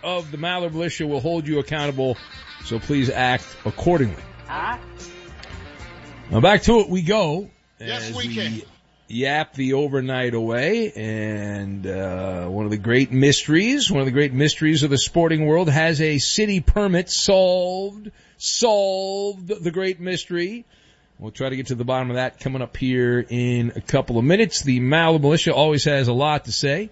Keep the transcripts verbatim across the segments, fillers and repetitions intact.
of the Maller Militia will hold you accountable, so please act accordingly. Huh? Now back to it we go. Yes, as we can. Yap the overnight away, and uh one of the great mysteries, one of the great mysteries of the sporting world has a city permit solved, solved the great mystery. We'll try to get to the bottom of that coming up here in a couple of minutes. The Maller Militia always has a lot to say.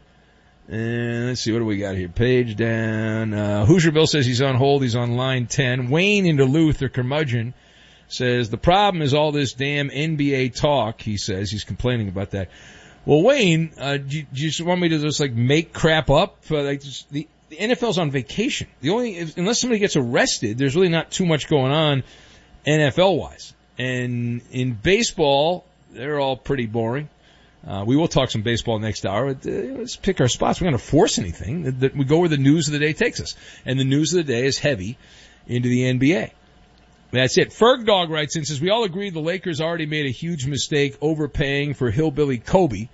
And let's see, what do we got here? Page down. Uh, Hoosier Bill says he's on hold. He's on line ten. Wayne in Duluth, or curmudgeon, says the problem is all this damn N B A talk, he says. He's complaining about that. Well, Wayne, uh, do, you, do you just want me to just like make crap up? Uh, like just, the, the N F L's on vacation. The only, if, unless somebody gets arrested, there's really not too much going on N F L-wise. And in baseball, they're all pretty boring. Uh, we will talk some baseball next hour. But, uh, let's pick our spots. We're not going to force anything. That, that we go where the news of the day takes us. And the news of the day is heavy into the N B A. That's it. Ferg Dog writes in, says, we all agree the Lakers already made a huge mistake overpaying for Hillbilly Kobe.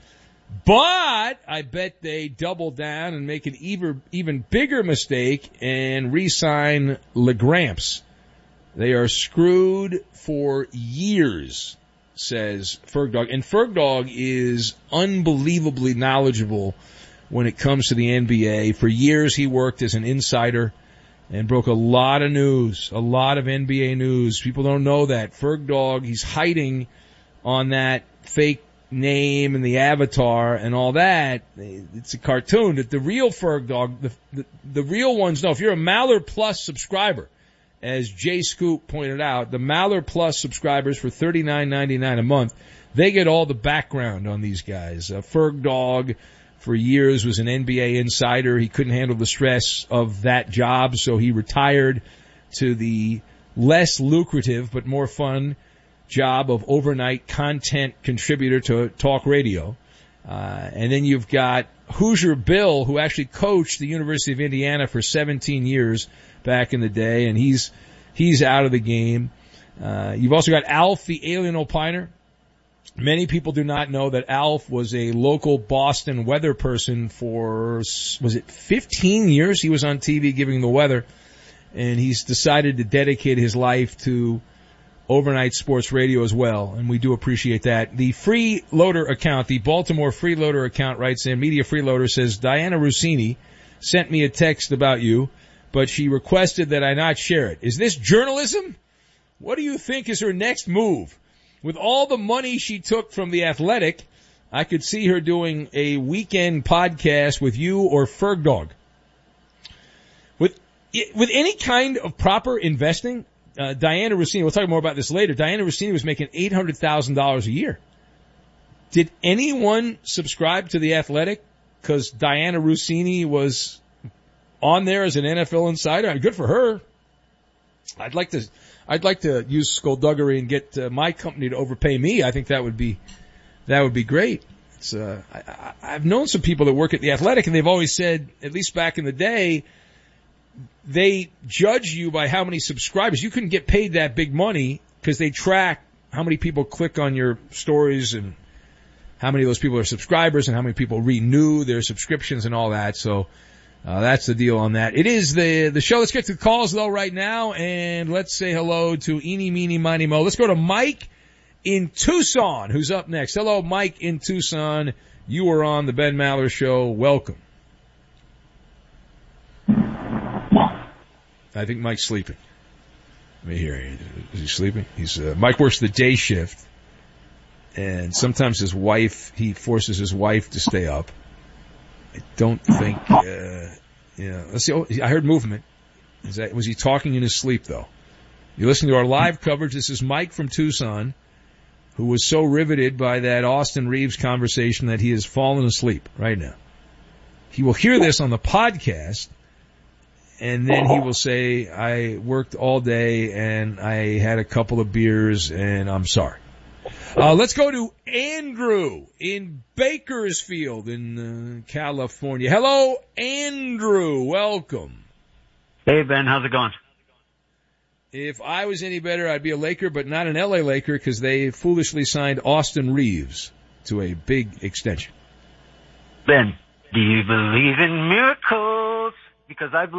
But I bet they double down and make an even, even bigger mistake and re-sign LeGramps. They are screwed for years, says Ferg Dog. And Ferg Dog is unbelievably knowledgeable when it comes to the N B A. For years he worked as an insider and broke a lot of news, a lot of N B A news. People don't know that. Ferg Dog, he's hiding on that fake name and the avatar and all that. It's a cartoon. That the real Ferg Dog, the, the, the real ones know. If you're a Maller Plus subscriber, as Jay Scoop pointed out, the Maller Plus subscribers for thirty-nine ninety-nine a month, they get all the background on these guys. Uh, Ferg Dog, for years, was an N B A insider. He couldn't handle the stress of that job, so he retired to the less lucrative but more fun job of overnight content contributor to talk radio. Uh, and then you've got Hoosier Bill, who actually coached the University of Indiana for seventeen years back in the day, and he's he's out of the game. Uh, you've also got Alf, the alien opiner. Many people do not know that Alf was a local Boston weather person for, was it fifteen years? He was on T V giving the weather, and he's decided to dedicate his life to overnight sports radio as well, and we do appreciate that. The Freeloader account, the Baltimore Freeloader account, writes in, Media Freeloader says, Diana Rossini sent me a text about you, but she requested that I not share it. Is this journalism? What do you think is her next move? With all the money she took from The Athletic, I could see her doing a weekend podcast with you or Ferg Dog. With, with any kind of proper investing, uh, Diana Rossini, we'll talk more about this later, Diana Rossini was making eight hundred thousand dollars a year. Did anyone subscribe to The Athletic because Diana Rossini was on there as an N F L insider? Good for her. I'd like to, I'd like to use skullduggery and get uh, my company to overpay me. I think that would be, that would be great. It's, uh, I, I've known some people that work at The Athletic, and they've always said, at least back in the day, they judge you by how many subscribers. You couldn't get paid that big money because they track how many people click on your stories and how many of those people are subscribers and how many people renew their subscriptions and all that. So, Uh, that's the deal on that. It is the the show. Let's get to the calls, though, right now, and let's say hello to Eeny, Meeny, Miny, Mo. Let's go to Mike in Tucson, who's up next. Hello, Mike in Tucson. You are on the Ben Maller Show. Welcome. I think Mike's sleeping. Let me hear. Is he sleeping? He's uh, Mike works the day shift, and sometimes his wife, he forces his wife to stay up. I don't think, uh, yeah, let's see. Oh, I heard movement. Is that, was he talking in his sleep, though? You're listening to our live coverage. This is Mike from Tucson, who was so riveted by that Austin Reeves conversation that he has fallen asleep right now. He will hear this on the podcast, and then he will say, I worked all day, and I had a couple of beers, and I'm sorry. Uh, let's go to Andrew in Bakersfield in uh, California. Hello, Andrew. Welcome. Hey, Ben. How's it going? If I was any better, I'd be a Laker, but not an L A Laker because they foolishly signed Austin Reeves to a big extension. Ben, do you believe in miracles? Because I believe